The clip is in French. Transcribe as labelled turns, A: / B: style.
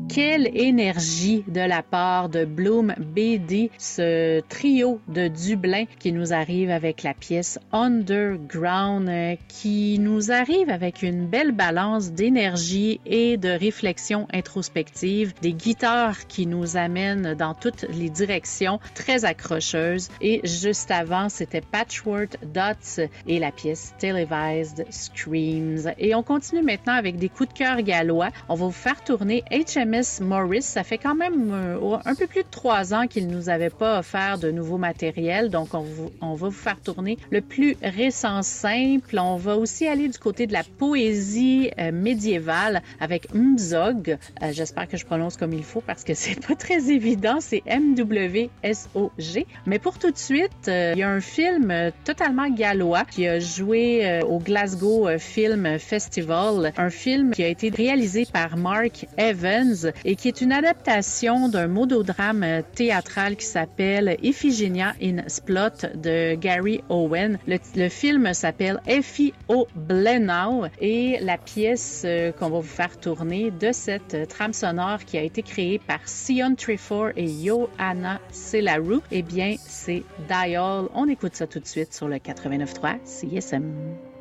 A: Quelle énergie de la part de Bloom BD, ce trio de Dublin qui nous arrive avec la pièce Underground, qui nous arrive avec une belle balance d'énergie et de réflexion introspective, des guitares qui nous amènent dans toutes les directions, très accrocheuses. Et juste avant, c'était Patchwork Dots et la pièce Televised Screams. Et on continue maintenant avec des coups de cœur gallois. On va vous faire tourner HMS Morris. Ça fait quand même un peu plus de 3 ans qu'il nous avait pas offert de nouveau matériel. Donc, on va vous faire tourner le plus récent simple. On va aussi aller du côté de la poésie médiévale avec Mzog. J'espère que je prononce comme il faut parce que c'est pas très évident. C'est MWSOG. Mais pour tout de suite, il y a un film totalement gallois qui a joué au Glasgow Film Festival. Un film qui a été réalisé par Mark Evans et qui est une adaptation d'un monodrame théâtral qui s'appelle Iphigenia in Splot de Gary Owen. Le film s'appelle Effie O Blenau et la pièce qu'on va vous faire tourner de cette trame sonore qui a été créée par Sion Trefor et Johanna Selaru, eh bien, c'est Dial. On écoute ça tout de suite sur le 89.3 CISM.